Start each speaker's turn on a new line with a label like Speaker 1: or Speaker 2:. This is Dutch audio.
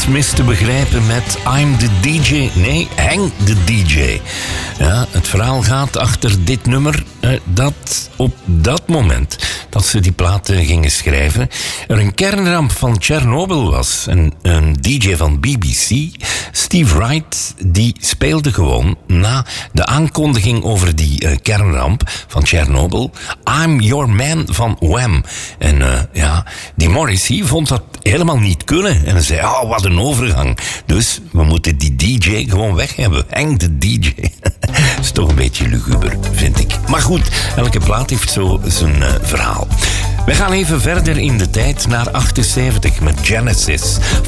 Speaker 1: mis te begrijpen met I'm the DJ. Nee, Henk de DJ. Ja, het verhaal gaat achter dit nummer dat op dat moment dat ze die platen gingen schrijven er een kernramp van Tsjernobyl was. En een DJ van BBC, Steve Wright, die speelde gewoon na de aankondiging over die kernramp van Tsjernobyl I'm Your Man van Wham. En die Morrissey vond dat helemaal niet kunnen. En hij zei, wat een overgang. Dus we moeten die DJ gewoon weg hebben. Henk de DJ. Dat is toch een beetje luguber, vind ik. Maar goed, elke plaat heeft zo zijn verhaal. We gaan even verder in de tijd naar 78 met Genesis.